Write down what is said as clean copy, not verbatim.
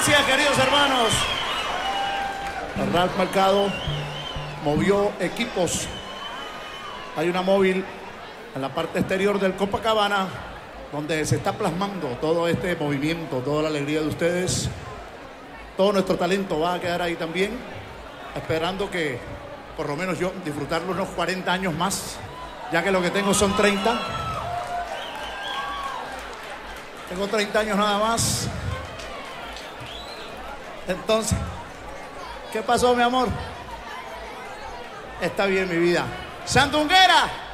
Gracias, queridos hermanos. El Ralph Mercado movió equipos. Hay una móvil en la parte exterior del Copacabana donde se está plasmando todo este movimiento, toda la alegría de ustedes. Todo nuestro talento va a quedar ahí también, esperando que, por lo menos yo, disfrutarlo unos 40 años más, ya que lo que tengo son 30. Tengo 30 años nada más. Entonces, ¿qué pasó, mi amor? Está bien, mi vida. ¡Sandunguera!